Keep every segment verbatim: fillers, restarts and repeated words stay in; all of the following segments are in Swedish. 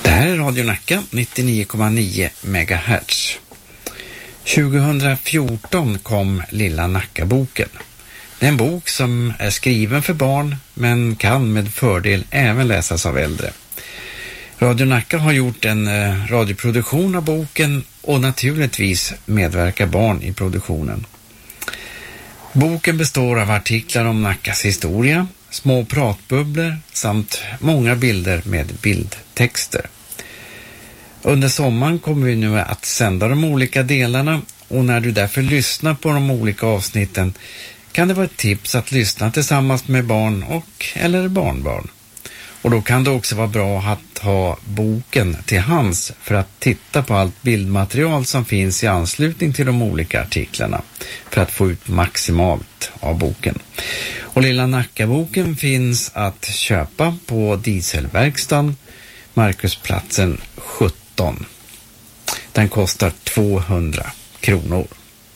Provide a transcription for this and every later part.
Det här är Radio Nacka nittionio komma nio megahertz. tjugohundrafjorton kom Lilla Nacka-boken. Det är en bok som är skriven för barn men kan med fördel även läsas av äldre. Radio Nacka har gjort en eh, radioproduktion av boken och naturligtvis medverkar barn i produktionen. Boken består av artiklar om Nackas historia, små pratbubblor samt många bilder med bildtexter. Under sommaren kommer vi nu att sända de olika delarna och när du därför lyssnar på de olika avsnitten kan det vara ett tips att lyssna tillsammans med barn och eller barnbarn. Och då kan det också vara bra att ha boken till hands för att titta på allt bildmaterial som finns i anslutning till de olika artiklarna för att få ut maximalt av boken. Och Lilla Nacka-boken finns att köpa på Dieselverkstan, Markusplatsen sjutton. Den kostar tvåhundra kronor.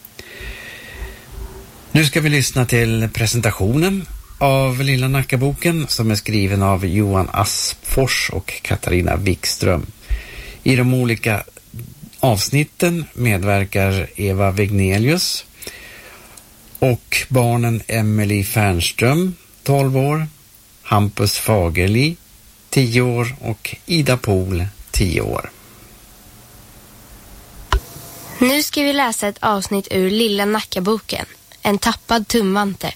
Nu ska vi lyssna till presentationen av Lilla Nacka-boken som är skriven av Johan Aspfors och Katarina Wikström. I de olika avsnitten medverkar Eva Wegnelius och barnen Emily Fernström, tolv år, Hampus Fagerli, tio år och Ida Pohl, tio år. Nu ska vi läsa ett avsnitt ur Lilla Nacka-boken, En tappad tumvante.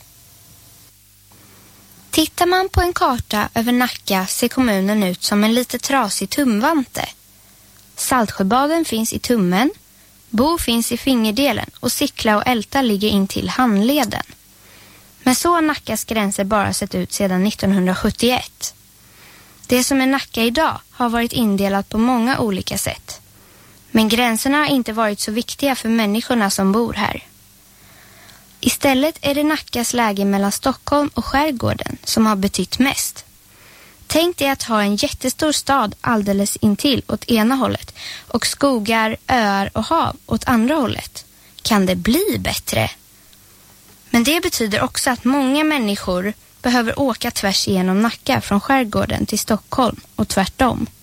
Tittar man på en karta över Nacka ser kommunen ut som en lite trasig tumvante. Saltsjöbaden finns i tummen, Bo finns i fingerdelen och Sickla och Älta ligger in till handleden. Men så har Nackas gränser bara sett ut sedan nittonhundrasjuttioett. Det som är Nacka idag har varit indelat på många olika sätt. Men gränserna har inte varit så viktiga för människorna som bor här. Istället är det Nackas läge mellan Stockholm och skärgården som har betytt mest. Tänk dig att ha en jättestor stad alldeles intill åt ena hållet och skogar, öar och hav åt andra hållet. Kan det bli bättre? Men det betyder också att många människor behöver åka tvärs igenom Nacka från skärgården till Stockholm och tvärtom.